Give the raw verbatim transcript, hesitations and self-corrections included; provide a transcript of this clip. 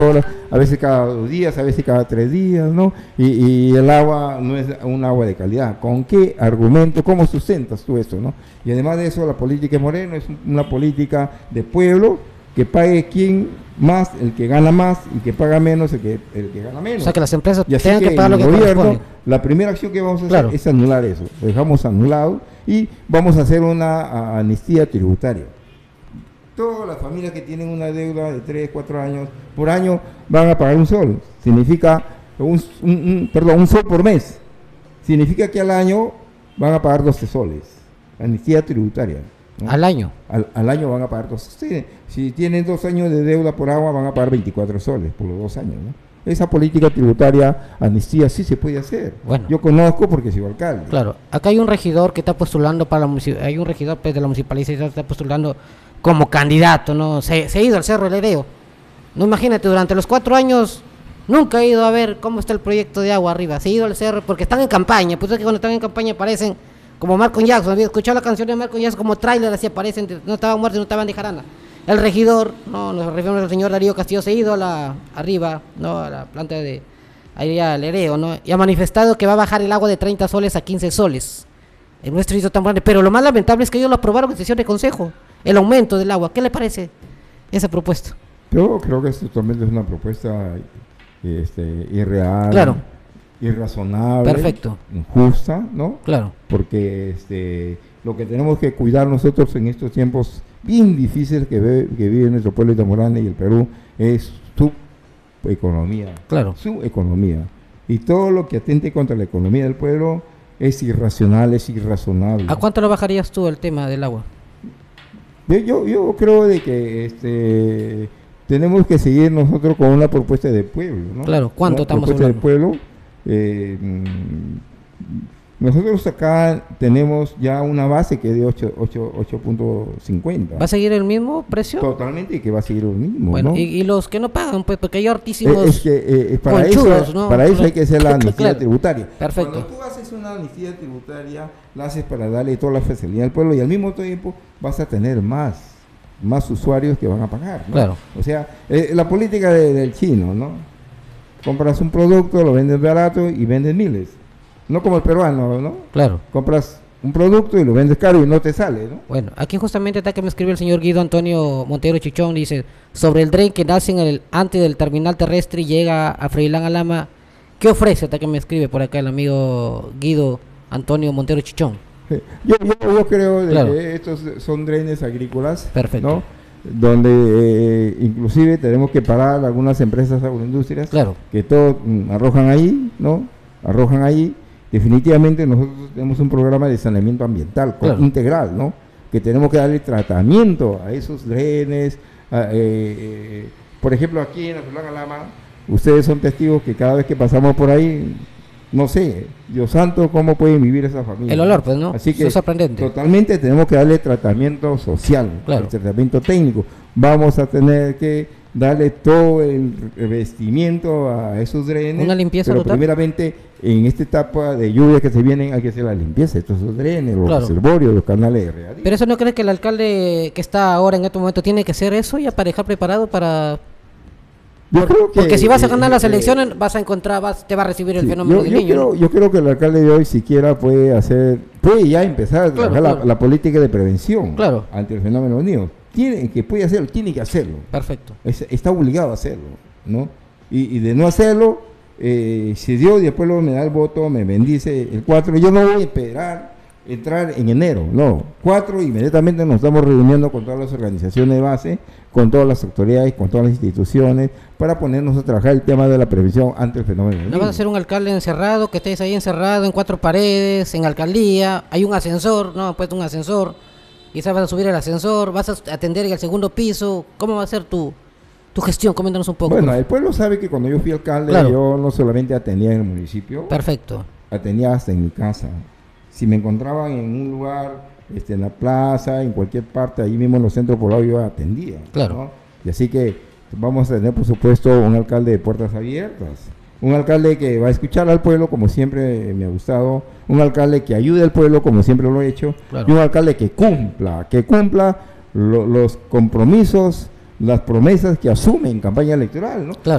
horas, a veces cada dos días, a veces cada tres días, ¿no? Y, y el agua no es un agua de calidad. ¿Con qué argumento, cómo sustentas tú eso, no? Y además de eso, la política de Moreno es una política de pueblo, que pague quien más, el que gana más, y que paga menos, el que, el que gana menos. O sea, que las empresas y así tengan que, que pagar lo que gobierno, corresponde. La primera acción que vamos a hacer Claro. es anular eso. Lo dejamos anulado y vamos a hacer una a, amnistía tributaria. Todas las familias que tienen una deuda de tres, cuatro años por año van a pagar un sol. Significa, un, un, un, perdón, un sol por mes. Significa que al año van a pagar doce soles. Amnistía tributaria, ¿no? Al año. Al, al año van a pagar dos. Sí, si tienen dos años de deuda por agua, van a pagar veinticuatro soles por los dos años, ¿no? Esa política tributaria, amnistía, sí se puede hacer. Bueno. Yo conozco porque soy alcalde. Claro, acá hay un regidor que está postulando para la municipalidad, hay un regidor pues, de la municipalidad que está postulando como candidato, ¿no? Se, se ha ido al Cerro del Hereo. No, imagínate, durante los cuatro años nunca ha ido a ver cómo está el proyecto de agua arriba. Se ha ido al cerro porque están en campaña. Pues es que cuando están en campaña aparecen como Malcolm Jackson. Había escuchado la canción de Malcolm Jackson como tráiler, así aparecen, no estaban muertos, no estaban de jarana. El regidor, no, nos referimos al señor Darío Castillo, se ha ido a la, arriba, no, a la planta de, ahí al Hereo, ¿no? Y ha manifestado que va a bajar el agua de treinta soles a quince soles. En nuestro distrito tan grande. Pero lo más lamentable es que ellos lo aprobaron en sesión de consejo, el aumento del agua. ¿Qué le parece esa propuesta? Yo creo que esto totalmente es una propuesta este, irreal, Claro. irrazonable, Perfecto. injusta, ¿no? Claro. Porque este, lo que tenemos que cuidar nosotros en estos tiempos bien difíciles que, ve, que vive nuestro pueblo de Morán y el Perú es su economía. Claro. Su economía. Y todo lo que atente contra la economía del pueblo es irracional, es irrazonable. ¿A cuánto lo bajarías tú el tema del agua? Yo, yo, yo creo de que este, tenemos que seguir nosotros con una propuesta de pueblo, ¿no? Claro, ¿cuánto una estamos propuesta hablando? de pueblo. Eh, nosotros acá tenemos ya una base que es de ocho punto cincuenta. ¿Va a seguir el mismo precio? Totalmente, y que va a seguir lo mismo, Bueno, ¿no? y, y los que no pagan, pues, porque hay hartísimos Eh, es que eh, para, conchudos, eso, ¿no? para eso Claro. hay que hacer la amnistía Claro. tributaria. Perfecto. Cuando tú haces una amnistía tributaria, la haces para darle toda la facilidad al pueblo y al mismo tiempo vas a tener más, más usuarios que van a pagar, ¿no? Claro. O sea, eh, la política de, del chino, ¿no? Compras un producto, lo vendes barato y vendes miles. No como el peruano, ¿no? Claro. Compras un producto y lo vendes caro y no te sale, ¿no? Bueno, aquí justamente está que me escribe el señor Guido Antonio Montero Chichón, dice, sobre el dren que nace en el antes del terminal terrestre y llega a Freilán Alama, ¿qué ofrece? Hasta que me escribe por acá el amigo Guido Antonio Montero Chichón. Sí. Yo, yo, yo creo de Claro. que estos son drenes agrícolas, Perfecto. ¿no? Donde eh, inclusive tenemos que parar algunas empresas agroindustrias, Claro. que todo mm, arrojan ahí, ¿no? Arrojan ahí. Definitivamente nosotros tenemos un programa de saneamiento ambiental co- Claro. integral, ¿no? Que tenemos que darle tratamiento a esos drenes. a, eh, eh, por ejemplo, aquí en Azulán Alama, ustedes son testigos que cada vez que pasamos por ahí, no sé, Dios santo, cómo pueden vivir esas familias. El olor, pues, ¿no? Así que Eso es sorprendente. totalmente tenemos que darle tratamiento social, Claro. el tratamiento técnico. Vamos a tener que darle todo el revestimiento a esos drenes. Una limpieza pero total. primeramente, en esta etapa de lluvia que se vienen, hay que hacer la limpieza de todos esos drenes, los Claro. reservorios, los canales de regadío. Pero eso no cree que el alcalde que está ahora en este momento tiene que hacer eso ya para dejar preparado para... Yo Por- creo que, porque si vas a ganar eh, las eh, elecciones vas a encontrar, vas, te va a recibir el sí, fenómeno yo, del yo niño. creo, ¿no? yo creo que el alcalde de hoy siquiera puede hacer, puede ya empezar a Claro, trabajar claro. La, la política de prevención Claro. ante el fenómeno del niño. Tiene, que puede hacerlo, tiene que hacerlo. Perfecto. Es- está obligado a hacerlo, ¿no? Y, y de no hacerlo, eh, si Dios y el pueblo me da el voto, me bendice el cuatro, yo no voy a esperar entrar en enero, no. cuatro, inmediatamente nos estamos reuniendo con todas las organizaciones de base, con todas las autoridades, con todas las instituciones, para ponernos a trabajar el tema de la prevención ante el fenómeno del No vas a niño. ser un alcalde encerrado, que estés ahí encerrado en cuatro paredes, en alcaldía, hay un ascensor, no, pues un ascensor, quizás vas a subir el ascensor, vas a atender en el segundo piso, ¿cómo va a ser tu, tu gestión? Coméntanos un poco. Bueno, por el pueblo sabe que cuando yo fui alcalde, Claro. yo no solamente atendía en el municipio, Perfecto. atendía hasta en mi casa. Si me encontraban en un lugar, este, en la plaza, en cualquier parte, ahí mismo en los centros poblados, yo atendía. Claro. ¿no? Y así que vamos a tener, por supuesto, un alcalde de puertas abiertas. Un alcalde que va a escuchar al pueblo, como siempre me ha gustado. Un alcalde que ayude al pueblo, como siempre lo he hecho. Claro. Y un alcalde que cumpla, que cumpla lo- los compromisos, las promesas que asume en campaña electoral, ¿no? Claro.